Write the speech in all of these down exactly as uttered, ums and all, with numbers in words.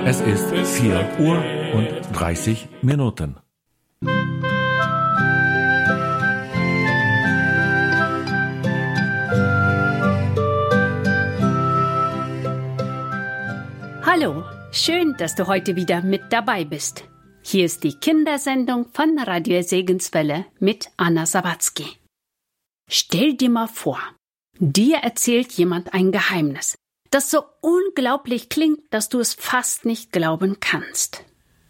Es ist vier Uhr und dreißig Minuten. Hallo, schön, dass du heute wieder mit dabei bist. Hier ist die Kindersendung von Radio Segenswelle mit Anna Sawatzki. Stell dir mal vor, dir erzählt jemand ein Geheimnis, das so unglaublich klingt, dass du es fast nicht glauben kannst.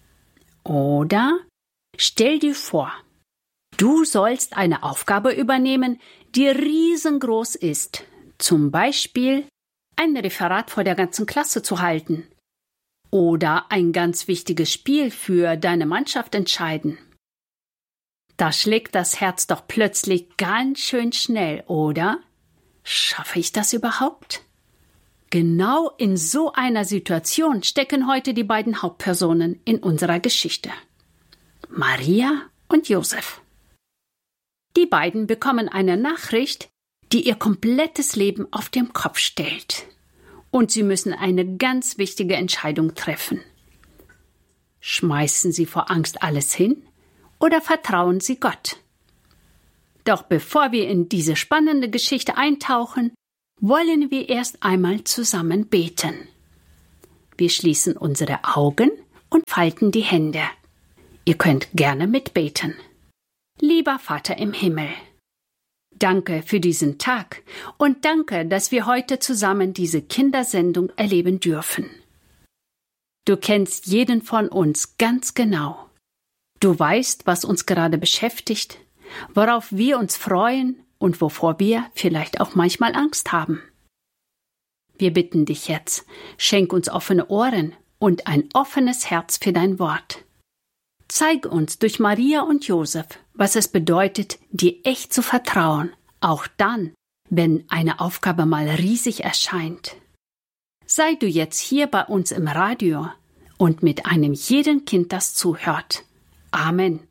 Oder stell dir vor, du sollst eine Aufgabe übernehmen, die riesengroß ist, zum Beispiel ein Referat vor der ganzen Klasse zu halten oder ein ganz wichtiges Spiel für deine Mannschaft entscheiden. Da schlägt das Herz doch plötzlich ganz schön schnell, oder? Schaffe ich das überhaupt? Genau in so einer Situation stecken heute die beiden Hauptpersonen in unserer Geschichte: Maria und Josef. Die beiden bekommen eine Nachricht, die ihr komplettes Leben auf den Kopf stellt. Und sie müssen eine ganz wichtige Entscheidung treffen. Schmeißen sie vor Angst alles hin oder vertrauen sie Gott? Doch bevor wir in diese spannende Geschichte eintauchen, wollen wir erst einmal zusammen beten. Wir schließen unsere Augen und falten die Hände. Ihr könnt gerne mitbeten. Lieber Vater im Himmel, danke für diesen Tag und danke, dass wir heute zusammen diese Kindersendung erleben dürfen. Du kennst jeden von uns ganz genau. Du weißt, was uns gerade beschäftigt, worauf wir uns freuen und wovor wir vielleicht auch manchmal Angst haben. Wir bitten dich jetzt, schenk uns offene Ohren und ein offenes Herz für dein Wort. Zeig uns durch Maria und Josef, was es bedeutet, dir echt zu vertrauen, auch dann, wenn eine Aufgabe mal riesig erscheint. Sei du jetzt hier bei uns im Radio und mit einem jeden Kind, das zuhört. Amen.